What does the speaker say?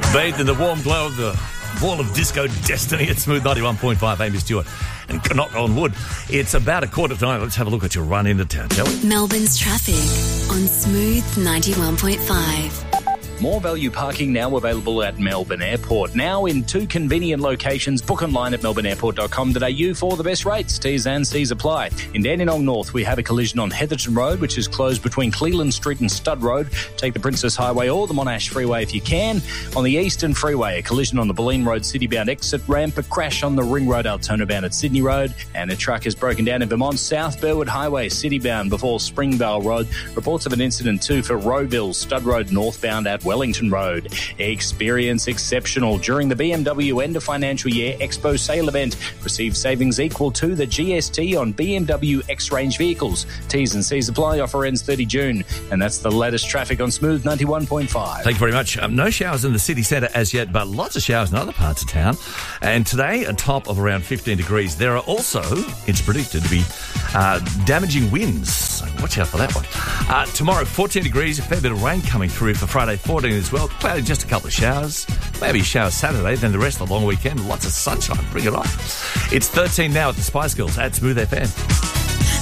Bathed in the warm glow of the wall of disco destiny at Smooth 91.5, Amy Stewart and Knock on Wood. It's about 8:45. Let's have a look at your run into town, shall we? Melbourne's traffic on Smooth 91.5. More value parking now available at Melbourne Airport. Now in 2 convenient locations. Book online at melbourneairport.com.au for the best rates. T's and C's apply. In Dandenong North, we have a collision on Heatherton Road, which is closed between Cleland Street and Stud Road. Take the Princess Highway or the Monash Freeway if you can. On the Eastern Freeway, a collision on the Bulleen Road City-bound exit ramp, a crash on the Ring Road Altona-bound at Sydney Road, and a truck is broken down in Vermont South Burwood Highway City-bound before Springvale Road. Reports of an incident too for Rowville Stud Road northbound at Wellington Road. Experience exceptional during the BMW End of Financial Year Expo Sale event. Receive savings equal to the GST on BMW X-Range vehicles. T's and C's apply. Offer ends 30 June. And that's the latest traffic on Smooth 91.5. Thank you very much. No showers in the city centre as yet, but lots of showers in other parts of town. And today, a top of around 15 degrees. There are also, it's predicted to be damaging winds. So watch out for that one. Tomorrow, 14 degrees, a fair bit of rain coming through for Friday, 14 as well. Cloudy, just a couple of showers. Maybe showers Saturday, then the rest of the long weekend. Lots of sunshine. Bring it on. It's 13 now at the Spice Girls at Smooth FM.